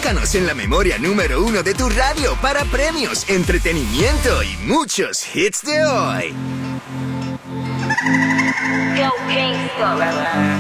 Colócanos en la memoria número 1 de tu radio para premios, entretenimiento y muchos hits de hoy. Go Gangsta.